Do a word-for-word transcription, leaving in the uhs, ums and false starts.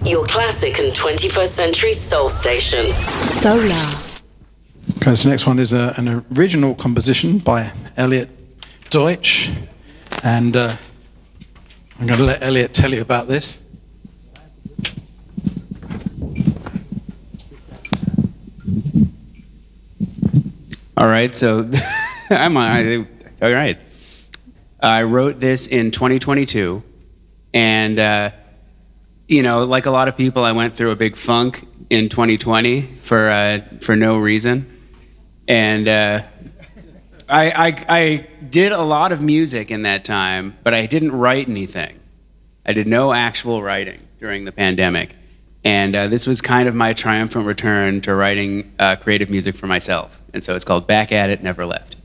Your classic and twenty-first century soul station. Solar. Okay, so the next one is a, an original composition by Elliot Deutsch, and uh, I'm going to let Elliot tell you about this. All right, so I'm I, all right. I wrote this in twenty twenty-two, and uh, you know, like a lot of people, I went through a big funk in twenty twenty for uh, for no reason, and uh, I, I I did a lot of music in that time, but I didn't write anything. I did no actual writing during the pandemic, and uh, this was kind of my triumphant return to writing uh, creative music for myself. And so it's called Back at It, Never Left.